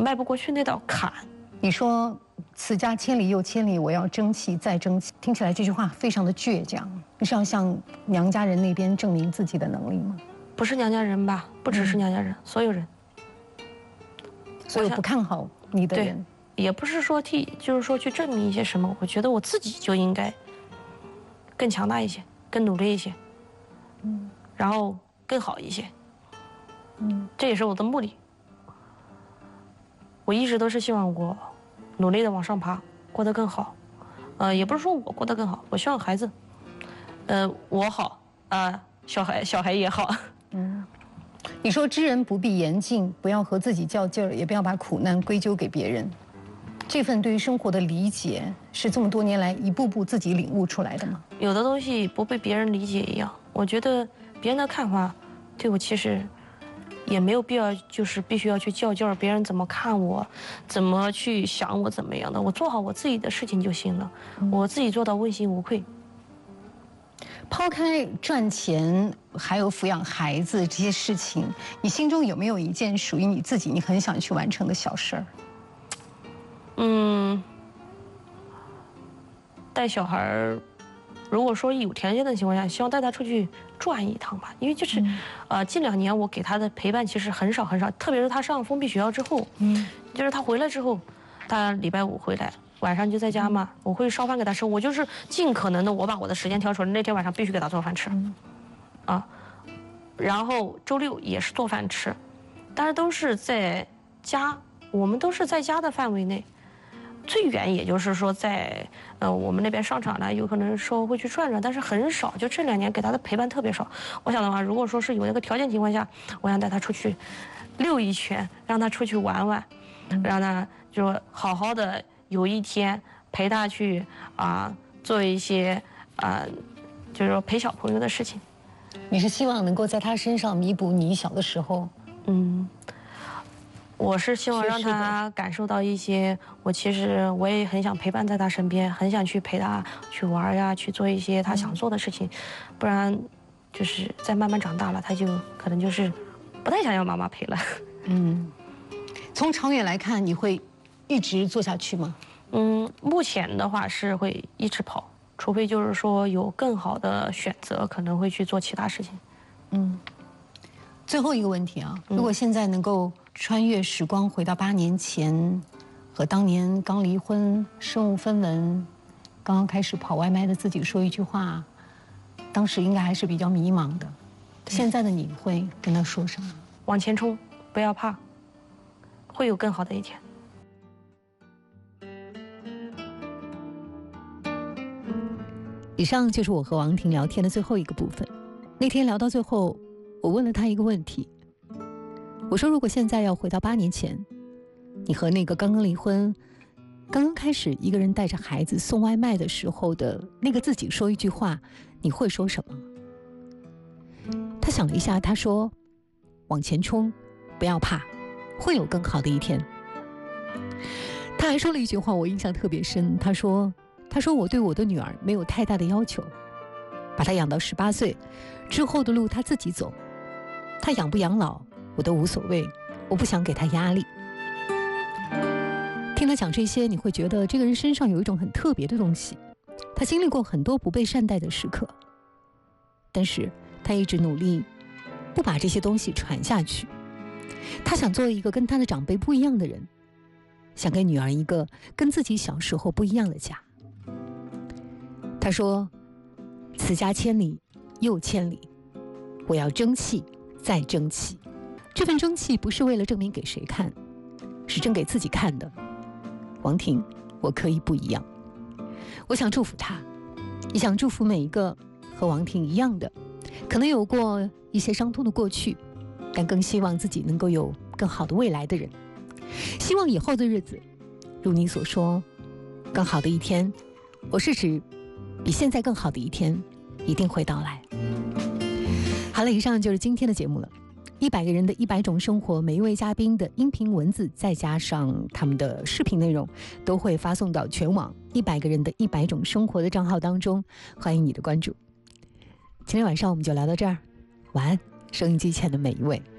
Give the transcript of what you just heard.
迈不过去那道坎。 你说此家千里又千里，我要争气再争气，听起来这句话非常的倔强。你是要向娘家人那边证明自己的能力吗？ 不是娘家人吧？不只是娘家人，所有人。 所有不看好你的人， 也不是说就是说去证明一些什么。我觉得我自己就应该更强大一些，更努力一些，然后更好一些，这也是我的目的。我一直都是希望我努力的往上爬，过得更好。也不是说我过得更好，我希望孩子，我好，小孩也好。 你说知人不必言尽，不要和自己较劲儿，也不要把苦难归咎给别人。这份对于生活的理解，是这么多年来一步步自己领悟出来的吗？ 有的东西不被别人理解一样，我觉得别人的看法对我其实也没有必要，就是必须要去较劲儿，别人怎么看我，怎么去想我怎么样的，我做好我自己的事情就行了，我自己做到问心无愧。 抛开赚钱，还有抚养孩子这些事情，你心中有没有一件属于你自己，你很想去完成的小事儿？ 带小孩儿，如果说有条件的情况下，希望带他出去转一趟吧。因为就是，近2年我给他的陪伴其实很少很少，特别是他上封闭学校之后，就是他回来之后，他礼拜5回来。晚上就在家嘛，我会烧饭给他吃，我就是尽可能的，我把我的时间挑出来，那天晚上必须给他做饭吃，然后周6也是做饭吃，但是都是在家，我们都是在家的范围内，最远也就是说在我们那边商场呢，有可能说会去转转，但是很少，就这2年给他的陪伴特别少。我想的话，如果说是有那个条件情况下，我想带他出去溜一圈，让他出去玩玩，让他就好好的。有一天陪他去做一些就是说陪小朋友的事情。 你是希望能够在他身上弥补你小的时候？ 我是希望让他感受到一些，其实我也很想陪伴在他身边，很想去陪他去玩呀，去做一些他想做的事情，不然就是再慢慢长大了，他就可能就是不太想要妈妈陪了。 从长远来看，你会一直做下去吗？ 目前的话是会一直跑，除非就是说有更好的选择，可能会去做其他事情。 最后一个问题啊，如果现在能够穿越时光回到8年前，和当年刚离婚、身无分文、刚刚开始跑外卖的自己说一句话，当时应该还是比较迷茫的。现在的你会跟他说什么？ 往前冲，不要怕，会有更好的一天。 以上就是我和王婷聊天的最后一个部分。那天聊到最后，我问了他一个问题，我说如果现在要回到8年前，你和那个刚刚离婚、刚刚开始一个人带着孩子送外卖的时候的那个自己说一句话，你会说什么？他想了一下，他说往前冲，不要怕，会有更好的一天。他还说了一句话我印象特别深，他说我对我的女儿没有太大的要求，把她养到18岁之后的路她自己走，她养不养老我都无所谓，我不想给她压力。听他讲这些，你会觉得这个人身上有一种很特别的东西，他经历过很多不被善待的时刻，但是他一直努力不把这些东西传下去。他想做一个跟他的长辈不一样的人，想给女儿一个跟自己小时候不一样的家。他说此家千里又千里，我要争气再争气。这份争气不是为了证明给谁看，是争给自己看的。王婷，我可以不一样。我想祝福他，也想祝福每一个和王婷一样的，可能有过一些伤痛的过去，但更希望自己能够有更好的未来的人。希望以后的日子如你所说，更好的一天，我是指比现在更好的一天一定会到来。好了，以上就是今天的节目了。100个人的100种生活，每一位嘉宾的音频文字再加上他们的视频内容都会发送到全网100个人的100种生活的账号当中，欢迎你的关注。今天晚上我们就聊到这儿，晚安，收音机前的每一位。